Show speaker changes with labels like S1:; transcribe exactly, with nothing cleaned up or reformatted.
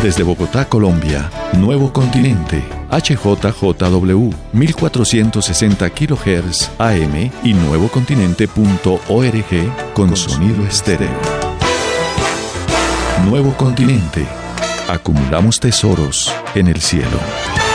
S1: Desde Bogotá, Colombia, Nuevo Continente, H J J W, mil cuatrocientos sesenta kilohertz A M y nuevocontinente punto org con, con sonido estéreo. Nuevo Continente. Acumulamos tesoros en el cielo.